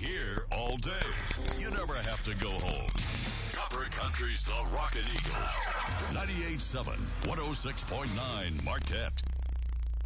here all day. You never have to go home. Copper Country's The Rockin' Eagle. 98.7, 106.9 Marquette.